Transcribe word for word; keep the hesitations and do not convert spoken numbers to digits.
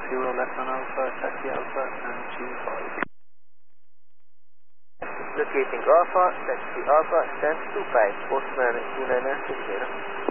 Kilo left on Alpha, taxi Alpha, and two five. Locating Alpha, taxi Alpha, stand two five, postman two nine nine six zero.